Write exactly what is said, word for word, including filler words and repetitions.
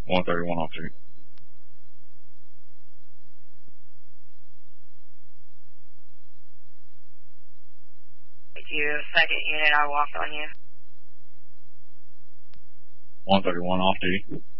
one thirty-one off duty. If you second unit, I walked on you. one thirty-one off duty.